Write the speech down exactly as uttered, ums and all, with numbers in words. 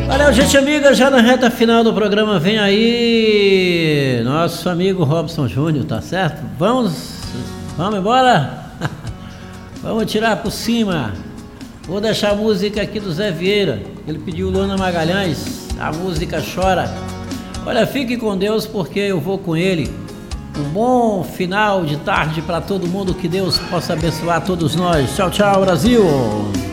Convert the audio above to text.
Valeu, gente amiga, já na reta final do programa vem aí nosso amigo Robson Júnior, tá certo? Vamos, vamos embora? Vamos tirar por cima. Vou deixar a música aqui do Zé Vieira, ele pediu Luana Magalhães, a música Chora. Olha, fique com Deus porque eu vou com ele. Um bom final de tarde para todo mundo, que Deus possa abençoar todos nós. Tchau, tchau, Brasil!